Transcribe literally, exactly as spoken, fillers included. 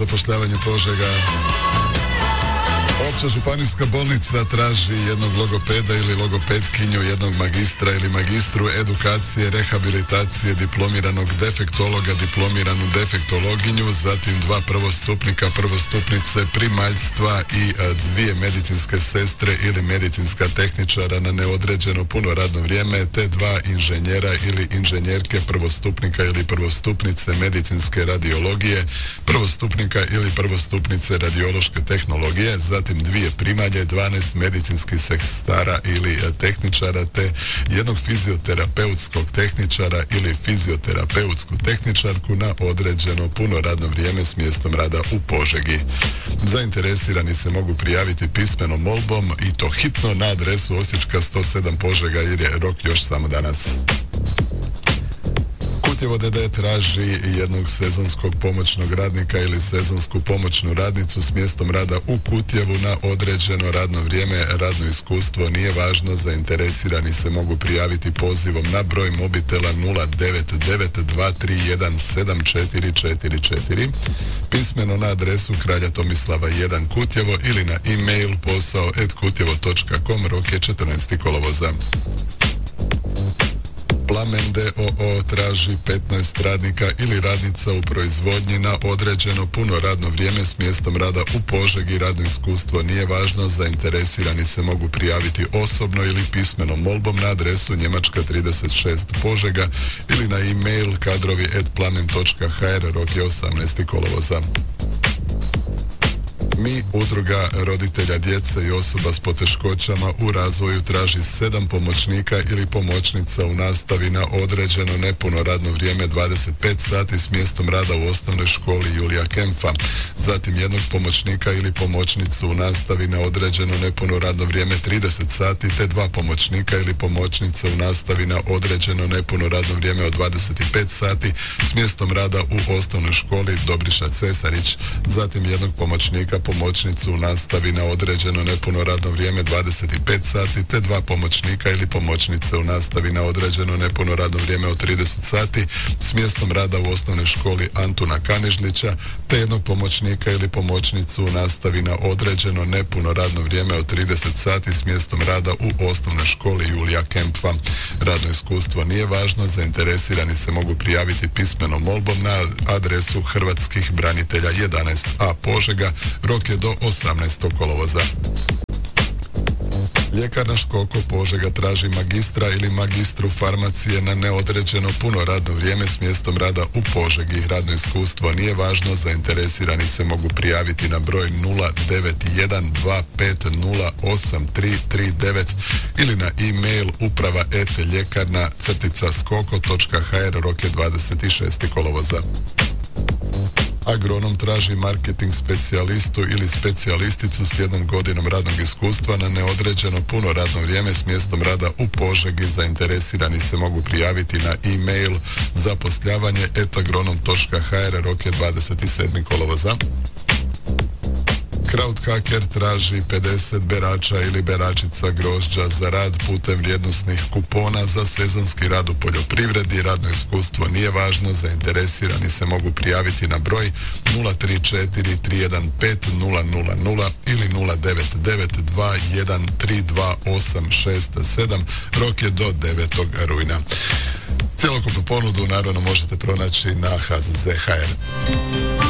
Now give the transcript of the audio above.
zapošljavanje Požega. Opća županijska bolnica traži jednog logopeda ili logopetkinju, jednog magistra ili magistru edukacije, rehabilitacije, diplomiranog defektologa, diplomiranu defektologinju, zatim dva prvostupnika, prvostupnice primaljstva i dvije medicinske sestre ili medicinska tehničara na neodređeno puno radno vrijeme, te dva inženjera ili inženjerke prvostupnika ili prvostupnice medicinske radiologije, prvostupnika ili prvostupnice radiološke tehnologije, zatim dvije primalje, dvanaest medicinskih sestara ili tehničara, te jednog fizioterapeutskog tehničara ili fizioterapeutsku tehničarku na određeno puno radno vrijeme s mjestom rada u Požegi. Zainteresirani se mogu prijaviti pismenom molbom i to hitno na adresu Osječka sto sedam Požega jer je rok još samo danas. Kutjevo D D traži jednog sezonskog pomoćnog radnika ili sezonsku pomoćnu radnicu s mjestom rada u Kutjevu na određeno radno vrijeme. Radno iskustvo nije važno, zainteresirani se mogu prijaviti pozivom na broj mobitela nula devet devet dva tri jedan sedam četiri četiri četiri, pismeno na adresu Kralja Tomislava jedan Kutjevo ili na e-mail posao et kutjevo točka com, rok je četrnaesti kolovoza. Plamen d o o traži petnaest radnika ili radnica u proizvodnji na određeno puno radno vrijeme s mjestom rada u Požegi. Radno iskustvo nije važno, zainteresirani se mogu prijaviti osobno ili pismenom molbom na adresu Njemačka trideset šest Požega ili na e-mail kadrovi et plamen točka h r, rok je osamnaesti kolovoza. Mi, udruga roditelja djece i osoba s poteškoćama u razvoju, traži sedam pomoćnika ili pomoćnica u nastavi na određeno nepuno radno vrijeme dvadeset pet sati s mjestom rada u osnovnoj školi Julija Kempfa. Zatim jednog pomoćnika ili pomoćnicu u nastavi na određeno nepuno radno vrijeme trideset sati, te dva pomoćnika ili pomoćnice u nastavi na određeno nepuno radno vrijeme od dvadeset pet sati s mjestom rada u osnovnoj školi Dobriša Cesarić. Zatim jednog pomoćnika pomoćnicu u nastavi na određeno nepuno radno vrijeme dvadeset pet sati, te dva pomoćnika ili pomoćnice u nastavi na određeno nepuno radno vrijeme od trideset sati s mjestom rada u osnovnoj školi Antuna Kanižlića, te jednog pomoćnika ili pomoćnicu u nastavi na određeno nepuno radno vrijeme od trideset sati s mjestom rada u osnovnoj školi Julija Kempfa. Radno iskustvo nije važno, zainteresirani se mogu prijaviti pismenom molbom na adresu Hrvatskih branitelja jedanaest a Požega, rok je do osamnaestog kolovoza. Ljekarna Škoko Požega traži magistra ili magistru farmacije na neodređeno puno radno vrijeme s mjestom rada u Požegi. Radno iskustvo nije važno, zainteresirani se mogu prijaviti na broj nula devet jedan dva pet nula osam tri tri devet ili na e-mail uprava et ljekarna crtica skoko točka h r, rok je dvadeset šesti kolovoza. Agronom traži marketing specijalistu ili specijalisticu s jednom godinom radnog iskustva na neodređeno puno radno vrijeme s mjestom rada u Požegi. Zainteresirani se mogu prijaviti na e-mail zapošljavanje et agronom točka h r, rok je dvadeset sedmi kolovoza. Krauthaker traži pedeset berača ili beračica grožđa za rad putem vrijednosnih kupona za sezonski rad u poljoprivredi. Radno iskustvo nije važno, zainteresirani se mogu prijaviti na broj nula tri četiri tri jedan pet nula nula nula ili nula devet devet dva jedan tri dva osam šest sedam, rok je do devetog rujna. Cjelokupnu ponudu naravno možete pronaći na h z z točka h r.